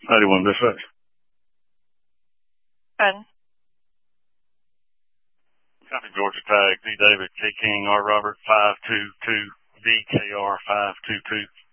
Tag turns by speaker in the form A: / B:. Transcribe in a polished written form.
A: 91 dispatch.
B: Good.
A: Copy Georgia Tag, D. David, K. King, R. Robert, 522, DKR 522.